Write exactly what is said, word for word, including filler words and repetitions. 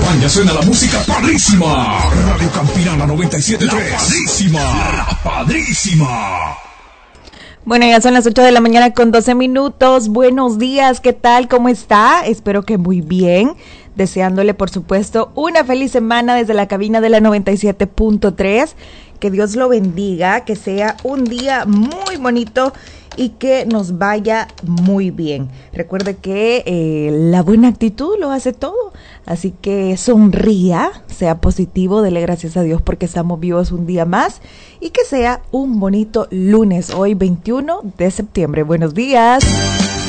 cabaña suena la música padrísima. Radio Campirana noventa y siete punto tres. La padrísima. La padrísima. Bueno, ya son las ocho de la mañana con doce minutos. Buenos días, ¿qué tal? ¿Cómo está? Espero que muy bien. Deseándole, por supuesto, una feliz semana desde la cabina de la noventa y siete punto tres. Que Dios lo bendiga, que sea un día muy bonito y que nos vaya muy bien. Recuerde que eh, la buena actitud lo hace todo, así que sonría, sea positivo, dele gracias a Dios porque estamos vivos un día más y que sea un bonito lunes, hoy veintiuno de septiembre. Buenos días.